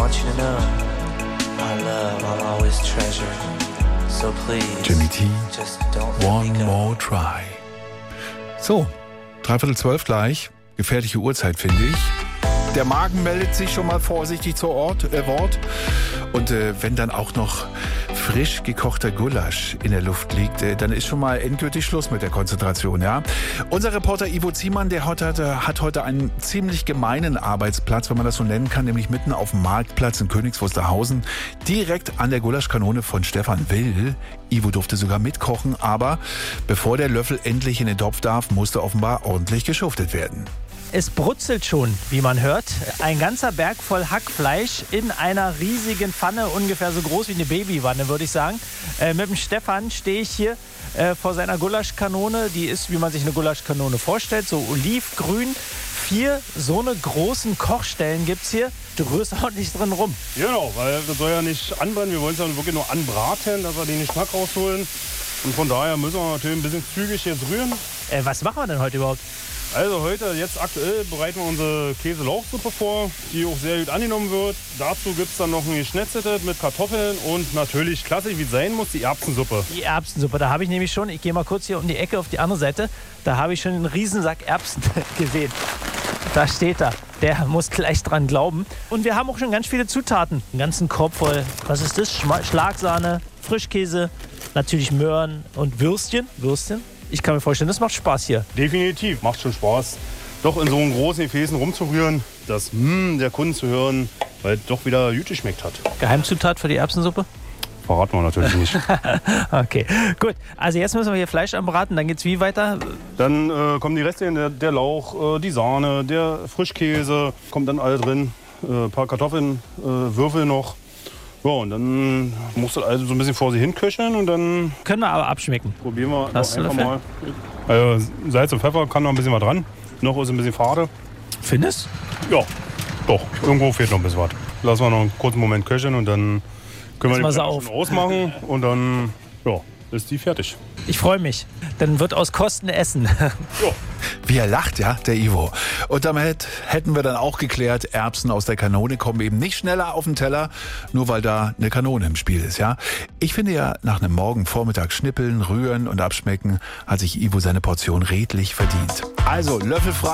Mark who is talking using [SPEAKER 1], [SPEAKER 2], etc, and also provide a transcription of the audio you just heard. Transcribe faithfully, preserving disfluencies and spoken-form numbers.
[SPEAKER 1] want you to know our love I'll always treasure. So please,
[SPEAKER 2] Jimmy T,
[SPEAKER 1] just don't let
[SPEAKER 2] One
[SPEAKER 1] me go.
[SPEAKER 2] More Try. So, dreiviertel zwölf gleich. Gefährliche Uhrzeit, finde ich. Der Magen meldet sich schon mal vorsichtig zu Ort, äh, Wort. Und äh, wenn dann auch noch frisch gekochter Gulasch in der Luft liegt, äh, dann ist schon mal endgültig Schluss mit der Konzentration, ja. Unser Reporter Ivo Ziemann, der hat, hat heute einen ziemlich gemeinen Arbeitsplatz, wenn man das so nennen kann, nämlich mitten auf dem Marktplatz in Königs Wusterhausen, direkt an der Gulaschkanone von Stefan Will. Ivo durfte sogar mitkochen, aber bevor der Löffel endlich in den Topf darf, musste offenbar ordentlich geschuftet werden.
[SPEAKER 3] Es brutzelt schon, wie man hört. Ein ganzer Berg voll Hackfleisch in einer riesigen Pfanne, ungefähr so groß wie eine Babywanne, würde ich sagen. Äh, mit dem Stefan stehe ich hier äh, vor seiner Gulaschkanone. Die ist, wie man sich eine Gulaschkanone vorstellt, so olivgrün. Vier so eine großen Kochstellen gibt es hier. Du rührst auch nicht drin rum.
[SPEAKER 4] Genau, weil das soll ja nicht anbrennen. Wir wollen es ja wirklich nur anbraten, dass wir den Geschmack rausholen. Und von daher müssen wir natürlich ein bisschen zügig jetzt rühren.
[SPEAKER 3] Äh, was machen wir denn heute überhaupt?
[SPEAKER 4] Also heute, jetzt aktuell, bereiten wir unsere Käse-Lauchsuppe vor, die auch sehr gut angenommen wird. Dazu gibt es dann noch ein Geschnetzeltes mit Kartoffeln und natürlich klassisch, wie es sein muss, die Erbsensuppe.
[SPEAKER 3] Die Erbsensuppe, da habe ich nämlich schon, ich gehe mal kurz hier um die Ecke auf die andere Seite, da habe ich schon einen Riesensack Erbsen gesehen. Da steht er. Der muss gleich dran glauben. Und wir haben auch schon ganz viele Zutaten. Einen ganzen Korb voll. Was ist das? Schlagsahne, Frischkäse, natürlich Möhren und Würstchen. Würstchen. Ich kann mir vorstellen, das macht Spaß hier.
[SPEAKER 4] Definitiv, macht schon Spaß, doch in so einem großen Gefäßen rumzurühren, das Mmm der Kunden zu hören, weil es doch wieder gut geschmeckt hat.
[SPEAKER 3] Geheimzutat für die Erbsensuppe?
[SPEAKER 4] Verraten wir natürlich nicht.
[SPEAKER 3] Okay, gut. Also jetzt müssen wir hier Fleisch anbraten, dann geht's wie weiter?
[SPEAKER 4] Dann äh, kommen die Reste, der, der Lauch, äh, die Sahne, der Frischkäse, kommt dann alle drin. Ein äh, paar Kartoffeln, äh, Würfel noch. Ja, und dann muss das also so ein bisschen vor sich hin köcheln und dann...
[SPEAKER 3] Können wir aber abschmecken.
[SPEAKER 4] Probieren wir
[SPEAKER 3] Hast
[SPEAKER 4] einfach mal. Also Salz und Pfeffer kann noch ein bisschen was dran. Noch ist ein bisschen fade.
[SPEAKER 3] Findest?
[SPEAKER 4] Ja, doch. Irgendwo fehlt noch ein bisschen was. Lassen wir noch einen kurzen Moment köcheln und dann können wir
[SPEAKER 3] Lass
[SPEAKER 4] die
[SPEAKER 3] mal auf.
[SPEAKER 4] ausmachen und dann ja, ist die fertig.
[SPEAKER 3] Ich freue mich. Dann wird aus Kosten Essen.
[SPEAKER 4] Ja.
[SPEAKER 2] Wie er lacht, ja, der Ivo. Und damit hätten wir dann auch geklärt, Erbsen aus der Kanone kommen eben nicht schneller auf den Teller, nur weil da eine Kanone im Spiel ist, ja. Ich finde ja, nach einem Morgen Vormittag schnippeln, rühren und abschmecken, hat sich Ivo seine Portion redlich verdient. Also, löffelfrei.